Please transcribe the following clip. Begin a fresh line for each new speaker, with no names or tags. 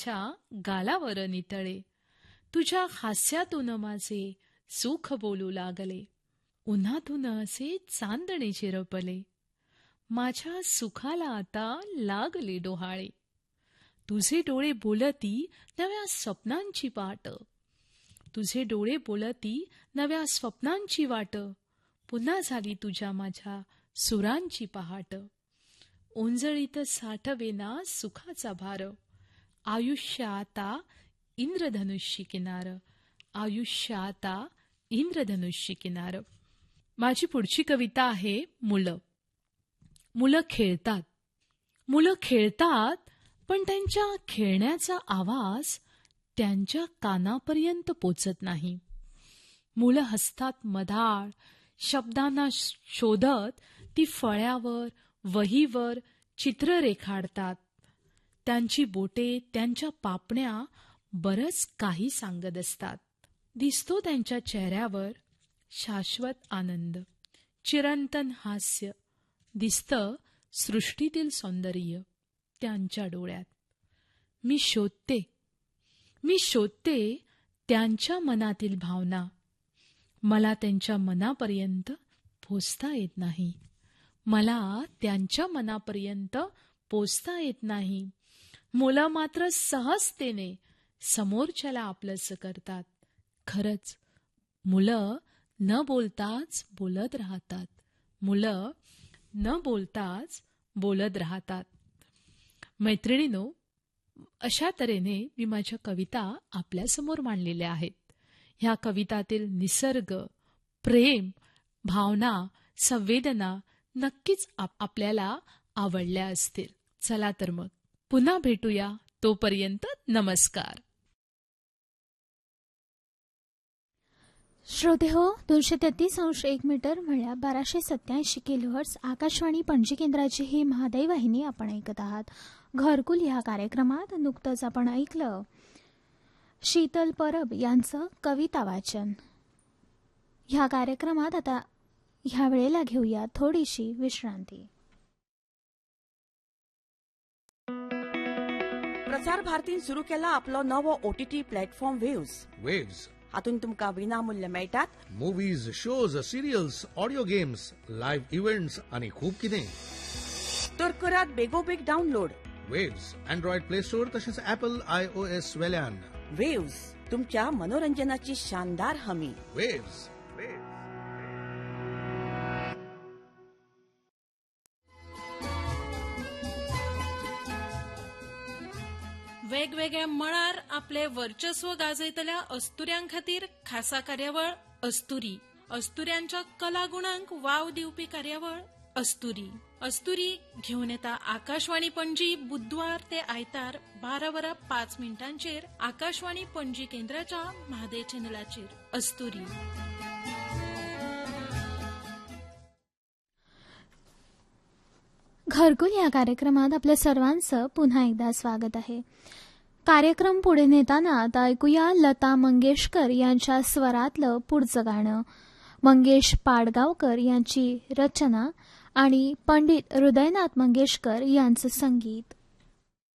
माझ्या गालावर नितळे. तुझ्या हास्यातून माझे सुख बोलू लागले. उन्हातून असे चांदणे चिरपले. माझ्या सुखाला आता लागले डोहाळे. तुझे डोळे बोलती नव्या स्वप्नांची वाट. तुझे डोळे बोलती नव्या स्वप्नांची वाट. पुन्हा झाली तुझ्या माझ्या सुरांची पहाट. ओंजळीत साठवेना सुखाचा भार. आयुष्य आता इंद्रधनुष्य किनार. आयुष्य आता इंद्रधनुष्य किनार. माझी पुढची कविता आहे मुलं. मुलं खेळतात. मुलं खेळतात, पण त्यांच्या खेळण्याचा आवाज त्यांच्या कानापर्यंत पोचत नाही. मुलं हसतात मधाळ. शब्दांना शोधत ती फळ्यावर वहीवर चित्र रेखाडतात. त्यांची बोटे त्यांच्या पापण्या बरंच काही सांगत असतात. दिसतो त्यांच्या चेहऱ्यावर शाश्वत आनंद, चिरंतन हास्य. दिसतं सृष्टीतील सौंदर्य त्यांच्या डोळ्यात. मी शोधते त्यांच्या मनातील भावना. मला त्यांच्या मनापर्यंत पोचता येत नाही. मला त्यांच्या मनापर्यंत पोचता येत नाही. मुलं मात्र सहजतेने समोरच्याला आपलंसं करतात. खरंच मुलं न बोलताच बोलत राहतात. मुलं न बोलताच बोलत राहतात. मैत्रिणींनो, अशा तऱ्हेने मी माझ्या कविता आपल्यासमोर मांडलेल्या आहेत. ह्या कवितातील निसर्ग, प्रेम, भावना, संवेदना नक्कीच आपल्याला आवडल्या असतील. चला तर मग पुन्हा भेटूया. तोपर्यंत नमस्कार.
श्रोते हो, 233.1 मीटर म्हणल्या 1287 किलोहर्ट्ज आकाशवाणी पणजी केंद्राची ही महादाई वाहिनी आपण ऐकत आहात. घरकुल ह्या कार्यक्रमात नुकतंच आपण ऐकलं शीतल परब यांचं कविता वाचन. ह्या कार्यक्रमात आता ह्या वेळेला घेऊया थोडीशी विश्रांती.
प्रसार भारतीन सुरू केला आपलो नवो OTT प्लॅटफॉर्म
वेव्स.
हातून तुमका विनामूल्य मेळटात
movies, shows, serials, audio games, live events आणि खूप कितें.
तर करात बेगोबेग download.
Waves Android play store तसेच ऍपल iOS वेल्यान.
वेव्स तुमच्या मनोरंजनाची शानदार हमी.
वेव्स.
वेगवेगळ्या मळार आपले वर्चस्व गाजयतल्या अस्तुऱ्यां खातीर खासा कार्यावळ अस्तुरी. अस्तुऱ्यांच्या कलागुणांक वाव दिवपी कार्यावळ अस्तुरी. अस्तुरी घेऊन येता आकाशवाणी पणजी बुधवार ते आयतार 12:05 आकाशवाणी पणजी केंद्राच्या म्हादय चॅनलाचेर. अस्तुरी.
घरकुल या कार्यक्रमात आपल्या सर्वांचं पुन्हा एकदा स्वागत आहे. कार्यक्रम पुढे नेताना आता ऐकूया लता मंगेशकर यांच्या स्वरातलं पुढचं गाणं. मंगेश पाडगावकर यांची रचना आणि पंडित हृदयनाथ मंगेशकर यांचं संगीत.